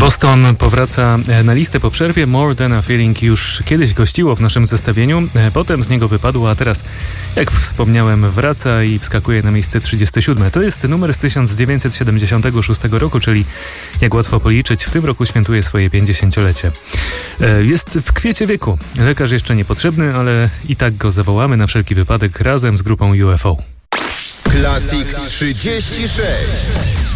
Boston powraca na listę po przerwie. More Than a Feeling już kiedyś gościło w naszym zestawieniu, potem z niego wypadło, a teraz, jak wspomniałem, wraca i wskakuje na miejsce 37. To jest numer z 1976 roku, czyli jak łatwo policzyć, w tym roku świętuje swoje 50-lecie. Jest w kwiecie wieku. Lekarz jeszcze niepotrzebny, ale i tak go zawołamy na wszelki wypadek razem z grupą UFO. Classic 36.